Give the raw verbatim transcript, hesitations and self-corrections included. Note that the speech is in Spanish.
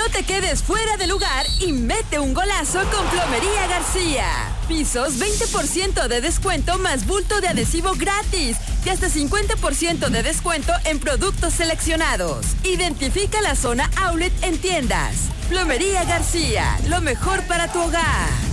te quedes fuera de lugar y mete un golazo con Plomería García. Pisos, veinte por ciento de descuento más bulto de adhesivo gratis y hasta cincuenta por ciento de descuento en productos seleccionados. Identifica la zona outlet en tiendas. Plomería García, lo mejor para tu hogar.